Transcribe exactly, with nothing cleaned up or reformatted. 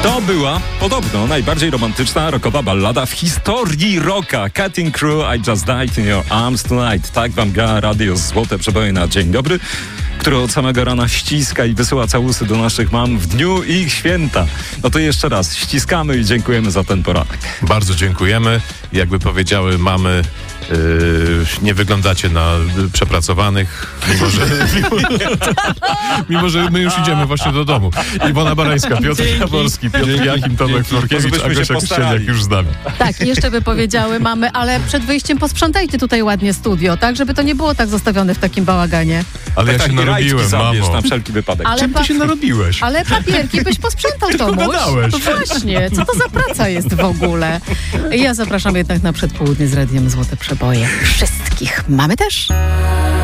To była podobno najbardziej romantyczna rockowa ballada w historii rocka. Cutting Crew, I Just Died in Your Arms Tonight. Tak wam gra radio Złote Przeboje na dzień dobry, które od samego rana ściska i wysyła całusy do naszych mam w dniu ich święta. No to jeszcze raz ściskamy i dziękujemy za ten poranek. Bardzo dziękujemy. Jakby powiedziały mamy, yy, nie wyglądacie na przepracowanych, mimo że, mimo, mimo że my już idziemy właśnie do domu. Iwona Barańska, Piotr Jaworski, Piotr Jachim, Tomek Florkiewicz, a Gosia Kościelniak już z nami. Tak, i jeszcze by powiedziały mamy, ale przed wyjściem posprzątajcie tutaj ładnie studio, tak? Żeby to nie było tak zostawione w takim bałaganie. Ale ja się narobiłem, mamo. Na wszelki wypadek. Ale Czym ty się narobiłeś? Ale papierki byś posprzątał, Tomuś. gadałeś. No właśnie, co to za praca jest w ogóle? Ja zapraszam jednak na przedpołudnie z Radiem Złote Przeboje. Wszystkich mamy też.